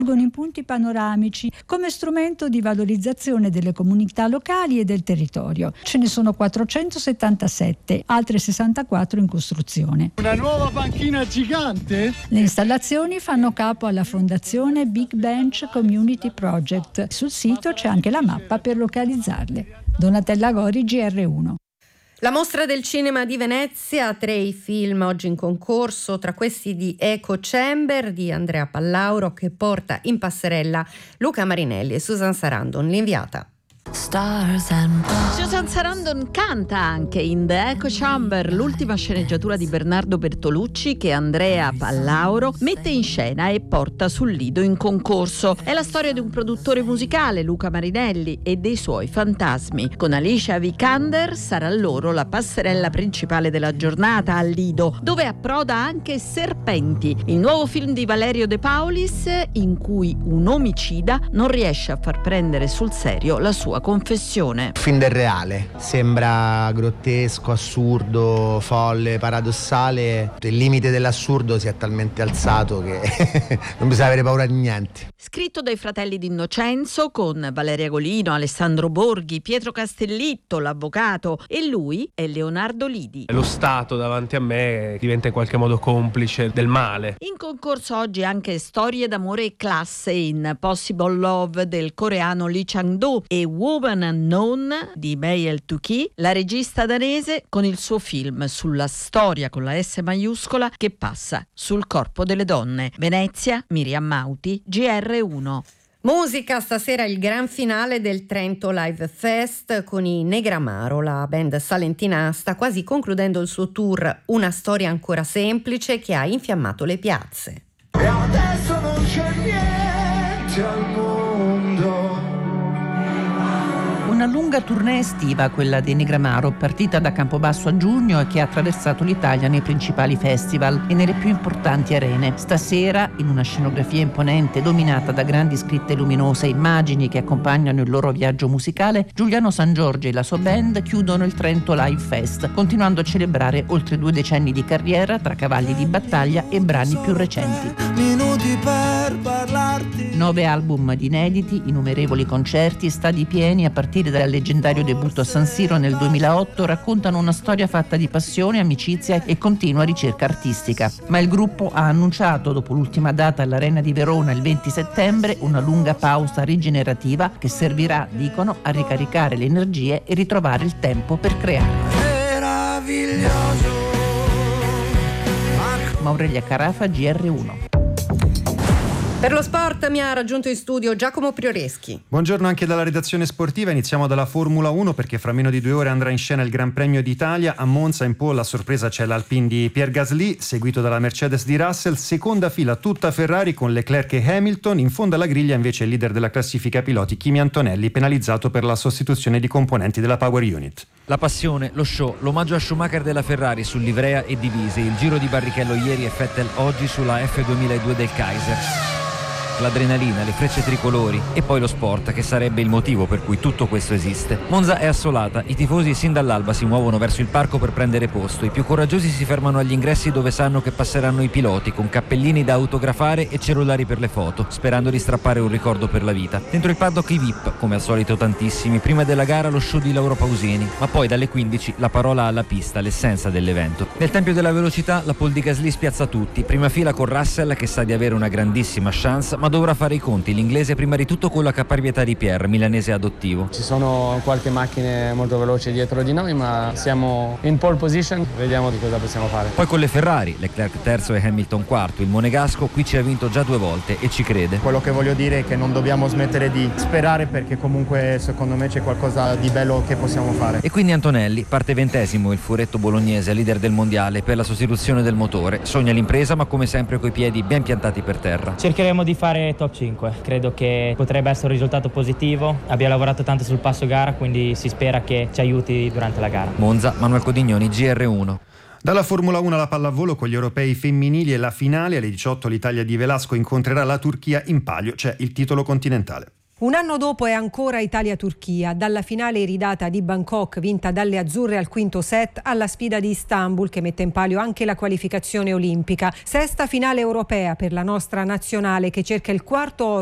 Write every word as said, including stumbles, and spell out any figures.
in punti panoramici come strumento di valorizzazione delle comunità locali e del territorio. Ce ne sono quattrocentosettantasette, altre sessantaquattro in costruzione. Una nuova panchina gigante? Le installazioni fanno capo alla fondazione Big Bench Community Project. Sul sito c'è anche la mappa per localizzarle. Donatella Gori, G R uno. La Mostra del Cinema di Venezia, tre i film oggi in concorso, tra questi di Echo Chamber di Andrea Pallauro, che porta in passerella Luca Marinelli e Susan Sarandon, l'inviata. Susan Sarandon canta anche in The Echo Chamber, l'ultima sceneggiatura di Bernardo Bertolucci che Andrea Pallauro mette in scena e porta sul Lido in concorso. È la storia di un produttore musicale, Luca Marinelli, e dei suoi fantasmi. Con Alicia Vikander sarà loro la passerella principale della giornata al Lido, dove approda anche Serpenti, il nuovo film di Valerio De Paulis in cui un omicida non riesce a far prendere sul serio la sua confessione. Film del reale, sembra grottesco, assurdo, folle, paradossale. Il limite dell'assurdo si è talmente alzato che non bisogna avere paura di niente. Scritto dai fratelli D'Innocenzo con Valeria Golino, Alessandro Borghi, Pietro Castellitto, l'avvocato, e lui è Leonardo Lidi. Lo Stato davanti a me diventa in qualche modo complice del male. In concorso oggi anche Storie d'amore e classe in Possible Love del coreano Lee Chang-do e Woman Unknown di Mael Tuki, la regista danese, con il suo film sulla storia con la S maiuscola che passa sul corpo delle donne. Venezia, Miriam Mauti, G R uno. Musica, stasera il gran finale del Trento Live Fest con i Negramaro. La band salentina sta quasi concludendo il suo tour Una storia ancora semplice, che ha infiammato le piazze. E adesso non c'è niente al mondo. Una lunga tournée estiva, quella dei Negramaro, partita da Campobasso a giugno e che ha attraversato l'Italia nei principali festival e nelle più importanti arene. Stasera, in una scenografia imponente dominata da grandi scritte luminose e immagini che accompagnano il loro viaggio musicale, Giuliano Sangiorgi e la sua band chiudono il Trento Live Fest, continuando a celebrare oltre due decenni di carriera tra cavalli di battaglia e brani più recenti. Minuti per parlarti. Nove album di inediti, innumerevoli concerti e stadi pieni a partire dal leggendario debutto a San Siro nel duemilaotto raccontano una storia fatta di passione, amicizia e continua ricerca artistica. Ma il gruppo ha annunciato, dopo l'ultima data all'Arena di Verona il venti settembre, una lunga pausa rigenerativa che servirà, dicono, a ricaricare le energie e ritrovare il tempo per creare. Meraviglioso. Maurelia Carafa, G R uno. Per lo sport mi ha raggiunto in studio Giacomo Prioreschi. Buongiorno anche dalla redazione sportiva. Iniziamo dalla Formula uno perché fra meno di due ore andrà in scena il Gran Premio d'Italia. A Monza in pole a sorpresa c'è l'Alpine di Pierre Gasly, seguito dalla Mercedes di Russell. Seconda fila tutta Ferrari con Leclerc e Hamilton. In fondo alla griglia invece il leader della classifica piloti Kimi Antonelli, penalizzato per la sostituzione di componenti della Power Unit. La passione, lo show, l'omaggio a Schumacher della Ferrari su livrea e divise, il giro di Barrichello ieri e Vettel oggi sulla F duemiladue del Kaiser. L'adrenalina, le frecce tricolori e poi lo sport, che sarebbe il motivo per cui tutto questo esiste. Monza è assolata, i tifosi sin dall'alba si muovono verso il parco per prendere posto, i più coraggiosi si fermano agli ingressi dove sanno che passeranno i piloti, con cappellini da autografare e cellulari per le foto, sperando di strappare un ricordo per la vita. Dentro il paddock i V I P, come al solito tantissimi, prima della gara lo show di Lauro Pausini, ma poi dalle quindici la parola alla pista, l'essenza dell'evento. Nel tempio della velocità la pole di Gasly spiazza tutti, prima fila con Russell che sa di avere una grandissima chance, ma dovrà fare i conti, l'inglese prima di tutto con la caparbietà di Pierre, milanese adottivo. Ci sono qualche macchine molto veloci dietro di noi, ma siamo in pole position, vediamo di cosa possiamo fare. Poi con le Ferrari, Leclerc terzo e Hamilton quarto, il monegasco qui ci ha vinto già due volte e ci crede. Quello che voglio dire è che non dobbiamo smettere di sperare, perché comunque secondo me c'è qualcosa di bello che possiamo fare. E quindi Antonelli parte ventesimo, il furetto bolognese, leader del mondiale per la sostituzione del motore, sogna l'impresa ma come sempre coi piedi ben piantati per terra. Cercheremo di fare top cinque, credo che potrebbe essere un risultato positivo, abbiamo lavorato tanto sul passo gara, quindi si spera che ci aiuti durante la gara. Monza, Manuel Codignoni, G R uno. Dalla Formula uno alla pallavolo con gli europei femminili e la finale alle diciotto l'Italia di Velasco incontrerà la Turchia in palio, c'è il titolo continentale. Un anno dopo è ancora Italia-Turchia, dalla finale iridata di Bangkok vinta dalle azzurre al quinto set alla sfida di Istanbul che mette in palio anche la qualificazione olimpica. Sesta finale europea per la nostra nazionale che cerca il quarto